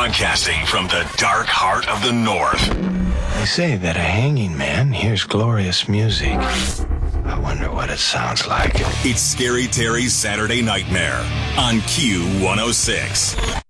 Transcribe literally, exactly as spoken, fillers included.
Broadcasting from the dark heart of the North. They say that a hanging man hears glorious music. I wonder what it sounds like. It's Scary Terry's Saturday Nightmare on Q one oh six.